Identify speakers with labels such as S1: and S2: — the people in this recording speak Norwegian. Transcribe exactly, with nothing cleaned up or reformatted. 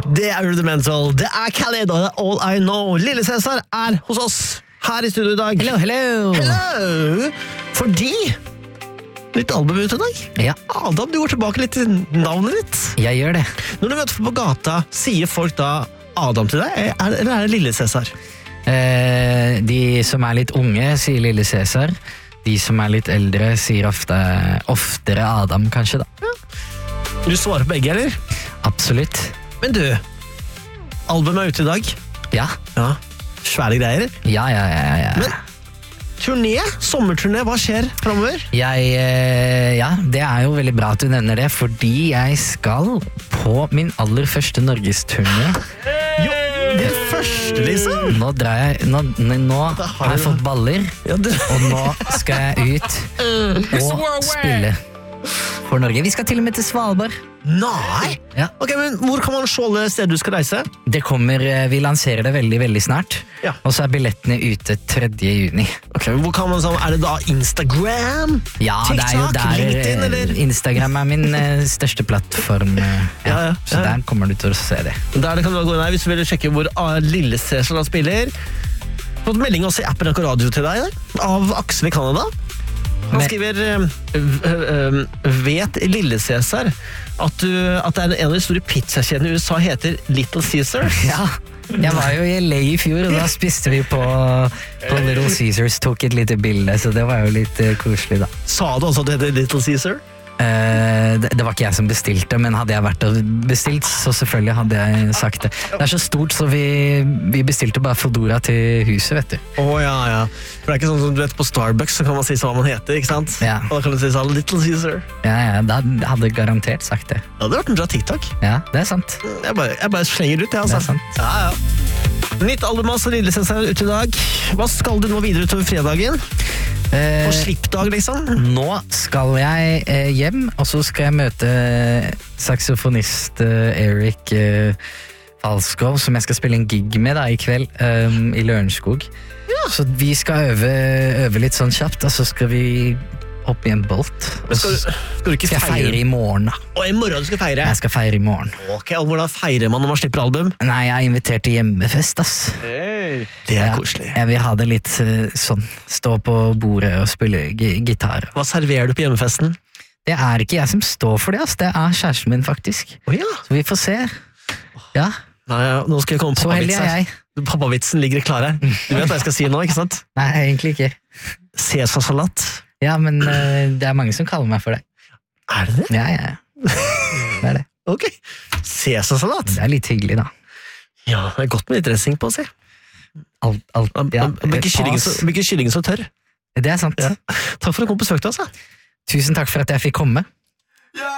S1: Det er Rudimental, det er Khaled, og det er All I Know. Lille Cæsar er hos oss her i studio i dag.
S2: Hello, hello.
S1: Hello! Fordi nytt album ut i dag.
S2: Ja.
S1: Adam, du går tilbake litt til navnet ditt.
S2: Jeg gjør det.
S1: Når du møter på gata, sier folk da Adam til deg, er, eller er det Lille Cæsar?
S2: Eh, de som er litt unge sier Lille Cæsar. De som er litt eldre sier ofte, oftere Adam, kanskje da.
S1: Ja. Du svarer på begge, eller?
S2: Absolutt.
S1: Men du, albumet er ute i dag.
S2: Ja.
S1: Ja. Svære greier.
S2: Ja, ja, ja, ja.
S1: Men turné, sommerturné, hva skjer fremover?
S2: Jeg, eh, ja, det er jo veldig bra at du nevner det, fordi jeg skal på min aller første Norgesturné.
S1: Jo, det første, liksom.
S2: Nå drar jeg, nå, nå har jeg fått baller,
S1: Ja, det...
S2: og nå skal jeg ut og spille for Norge. Vi skal til og med til Svalbard.
S1: Nei!
S2: Ja.
S1: Ok, men hvor kan man se alle steder du skal reise?
S2: Det kommer, vi lanserer det veldig, veldig snart.
S1: Ja.
S2: Og så er billettene ute tredje juni.
S1: Ok, men hvor kan man sånn, er det da Instagram?
S2: Ja, det er jo
S1: TikTok,
S2: der
S1: LinkedIn, eller?
S2: Instagram er min eh, største plattform. eh, Ja,
S1: Ja, ja,
S2: Så
S1: ja.
S2: der kommer du til å se det.
S1: Der kan du gå inn her hvis du vil sjekke hvor ah, Lille Cæsar da spiller. Fått melding også i appen Akkurat Radio til deg, da, av Aksel i Canada. Han
S2: Men-
S1: skriver øh, øh, vet Lille Cæsar at, du, at det er en av de store pizzakjedene i U S A heter Little Caesars?
S2: Ja, jeg var jo i L A i fjor, og da spiste vi på, på Little Caesars, tok et lite bilde, så det var jo litt eh, koselig da.
S1: Sa du også at det heter Little Caesar?
S2: Eh, det, det var ikke jeg som bestilte, men hadde jeg vært og bestilt, så selvfølgelig hadde jeg sagt det. Det er så stort, så vi, vi bestilte bare Fodora til huset, vet du.
S1: Å ja, ja. For det er ikke sånn som du vet på Starbucks, så kan man si hva man heter, ikke sant?
S2: Ja.
S1: Og da kan du si sånn Little Caesar.
S2: Ja, ja, da hadde jeg garantert sagt det.
S1: Det hadde vært en bra TikTok.
S2: Ja, det er sant.
S1: Jeg bare, jeg bare slenger ut, jeg, altså.
S2: Det er sant.
S1: Ja, ja. Nytt album altså, Lille Cæsar ute i dag. Hva skal du nå videre utover fredagen? På
S2: Eh,
S1: slippdag, liksom?
S2: nå skal jeg eh, hjem, og så skal jeg møte saksofonist eh, Erik eh, Falskov, som jeg skal spille en gig med da, i kveld, eh, i Lørenskog. Så vi skal øve, øve litt sånn kjapt, og så skal vi opp i en bolt. Og
S1: Skal,
S2: så
S1: du- skal du ikke
S2: skal jeg
S1: feire?
S2: feire i morgen da.
S1: Å, i morgen du skal feire?
S2: Jeg skal feire i morgen.
S1: Ok, og hvordan feirer man når man slipper album?
S2: Nei, jeg er invitert til hjemmefest, ass.
S1: Det er
S2: Ja,
S1: koselig.
S2: Jeg vil ha det litt eh, sånn, stå på bordet og spille gi- gitar.
S1: Hva serverer du på hjemmefesten?
S2: Det er ikke jeg som står for det, ass. Det er kjæresten min, faktisk.
S1: Å ja.
S2: Så vi får se. Ja,
S1: Nei, nå skal jeg komme på
S2: så heldig
S1: pappavits
S2: er
S1: her.
S2: jeg.
S1: Pappavitsen ligger klar her. Du vet hva jeg skal si nå, ikke sant?
S2: Nei, egentlig ikke.
S1: Cæsarsalat.
S2: Ja, men eh, det er mange som kaller meg for det.
S1: Er det det?
S2: Ja, ja, ja. Det er det.
S1: Ok. Cæsarsalat.
S2: Det er litt hyggelig, da.
S1: Ja, det er godt med litt dressing på, si.
S2: Alt, alt, ja,
S1: Det blir ikke kyllingen så,
S2: pas.
S1: det blir ikke kyllingen så tørr.
S2: Det er sant.
S1: Ja. Takk for at du kom på besøk til oss. Da.
S2: Tusen takk for at jeg fikk komme.